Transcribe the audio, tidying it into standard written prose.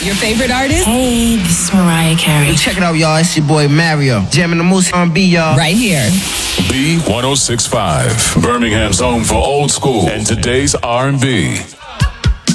Your favorite artist? Hey, this is Mariah Carey. Check it out, y'all. It's your boy Mario. Jamming the most R&B, y'all. Right here. B1065, Birmingham's home for old school and today's R&B.